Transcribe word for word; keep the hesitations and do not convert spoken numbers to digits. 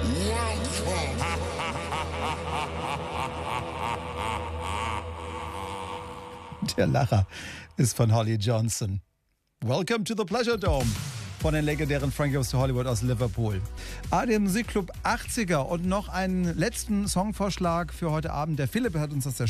Der Lacher ist von Holly Johnson. Welcome to the Pleasure Dome von den legendären Frank Goes to Hollywood aus Liverpool. A R D Musikclub achtziger und noch einen letzten Songvorschlag für heute Abend. Der Philipp hat uns das